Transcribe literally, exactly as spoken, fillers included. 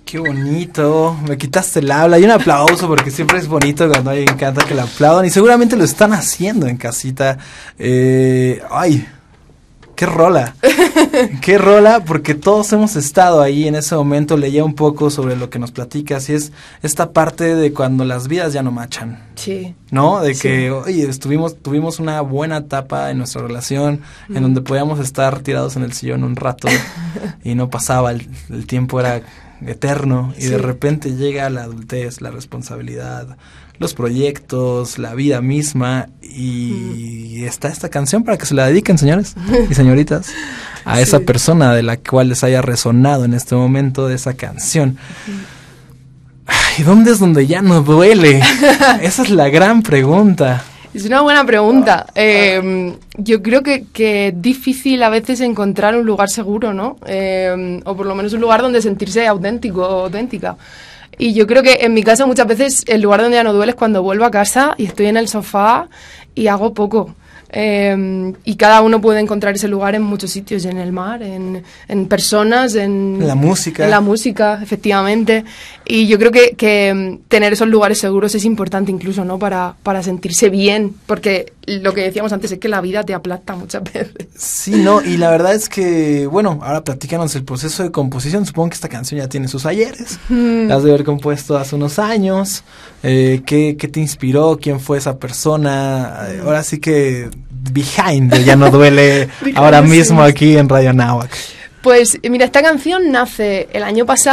Qué bonito, me quitaste el habla y un aplauso porque siempre es bonito cuando alguien canta que le aplaudan y seguramente lo están haciendo en casita. Eh, ay, qué rola, qué rola porque todos hemos estado ahí en ese momento. Leía un poco sobre lo que nos platicas y es esta parte de cuando las vidas ya no machan. Sí. ¿No? De sí. que, oye, estuvimos, tuvimos una buena etapa en nuestra relación mm. en donde podíamos estar tirados en el sillón un rato y no pasaba, el, el tiempo era eterno y sí. de repente llega la adultez, la responsabilidad, los proyectos, la vida misma y mm. está esta canción para que se la dediquen, señores y señoritas, a sí. esa persona de la cual les haya resonado en este momento de esa canción. ¿Y dónde es donde ya no duele? Esa es la gran pregunta. Es una buena pregunta. Eh, yo creo que, que es difícil a veces encontrar un lugar seguro, ¿no? Eh, o por lo menos un lugar donde sentirse auténtico o auténtica. Y yo creo que en mi caso muchas veces el lugar donde ya no duele es cuando vuelvo a casa y estoy en el sofá y hago poco. Eh, y cada uno puede encontrar ese lugar en muchos sitios, en el mar, en, en personas, en la música. En la música, efectivamente. Y yo creo que, que tener esos lugares seguros es importante incluso, ¿no? Para, para sentirse bien, porque lo que decíamos antes es que la vida te aplasta muchas veces. Sí, no, y la verdad es que, bueno, ahora platícanos el proceso de composición. Supongo que esta canción ya tiene sus ayeres. Mm. La has de haber compuesto hace unos años. Eh, ¿qué, ¿Qué te inspiró? ¿Quién fue esa persona? Mm. Ahora sí que behind de Ya no duele ahora mismo aquí en Radio Anáhuac. Pues mira, esta canción nace el año pasado.